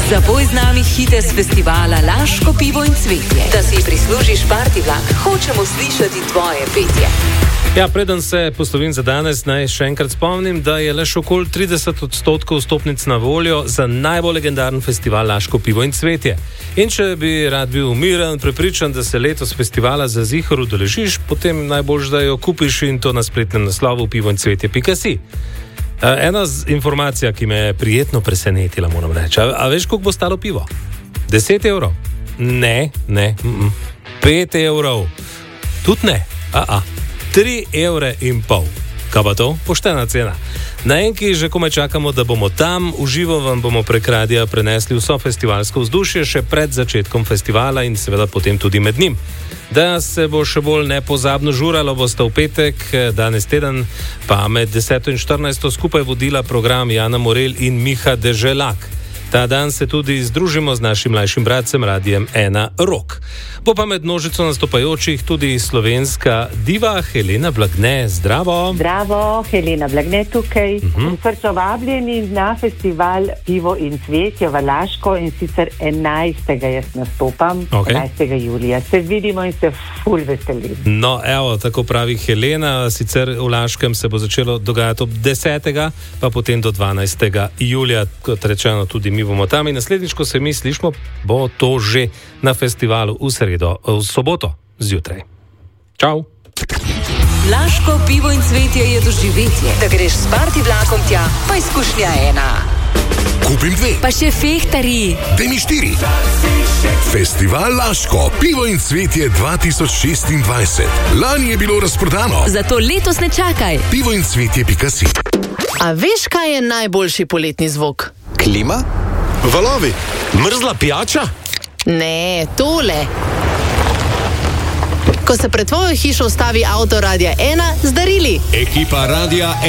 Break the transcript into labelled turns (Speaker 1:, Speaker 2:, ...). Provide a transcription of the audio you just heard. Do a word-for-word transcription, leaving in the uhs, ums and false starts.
Speaker 1: Zapoj z nami hite z festivala Laško pivo in cvetje. Da si prislužiš party vlak, hočemo slišati tvoje petje.
Speaker 2: Ja, preden se poslovim za danes, naj še enkrat spomnim, da je le še okoli trideset odstotkov vstopnic na voljo za najbolj legendaren festival Laško pivo in cvetje. In če bi rad bil miren, prepričan, da se letos festivala za zihar udeležiš, potem najbolj, da jo kupiš in to na spletnem naslovu pivo in cvetje pika si. Ena informacija, ki me je prijetno presenetila, moram reči. A, a veš, koliko bo stalo pivo? Deset evrov? Ne, ne. Mm-mm. Pet evrov? Tudi ne. A-a. Tri evre in pol. Kaj pa to? Poštena cena. Na enki že komaj čakamo, da bomo tam. V živo vam bomo prek radia prenesli vso festivalsko vzdušje še pred začetkom festivala in seveda potem tudi med njim. Da se bo še bolj nepozabno žuralo, boste v petek, danes teden, pa med deseto in štirinajsto skupaj vodila program Jana Morel in Miha Deželak. Ta dan se tudi združimo z našim mlajšim bratcem Radijem ena Rok. Bo pa med množico nastopajočih tudi slovenska diva Helena Blagne. Zdravo!
Speaker 3: Zdravo, Helena Blagne tukaj. Uh-huh. Srčno vabljeni na festival Pivo in cvetje v Laško in sicer enajstega jaz nastopam, okay. enajstega julija. Se vidimo in se ful veselim.
Speaker 2: No, evo, tako pravi Helena, sicer v Laškem se bo začelo dogajati ob desetega, pa potem do dvanajstega julija, kot rečeno, tudi mi bomo tam in naslednjič, ko se mi slišmo, bo to že na festivalu v sredo, v soboto zjutraj. Čau!
Speaker 1: Laško pivo in cvetje je doživetje. Da greš s party vlakom tja, pa izkušnja ena.
Speaker 4: Kupim dve.
Speaker 1: Pa še fehtari.
Speaker 4: Daj mi štiri. Festival Laško pivo in cvetje dva tisoč šestindvajset. Lani je bilo razprodano.
Speaker 1: Zato letos ne čakaj.
Speaker 4: pivo in cvetje pika si.
Speaker 5: A veš, kaj je najboljši poletni zvok?
Speaker 6: Klima? Valovi? Mrzla pijača?
Speaker 5: Ne, tole. Ko se pred tvojo hišo ustavi avto Radia ena z darili.
Speaker 6: Ekipa Radia